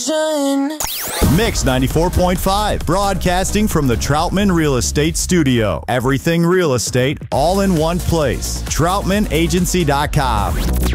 vision. Mix 94.5, broadcasting from the Troutman Real Estate Studio. Everything real estate, all in one place. TroutmanAgency.com.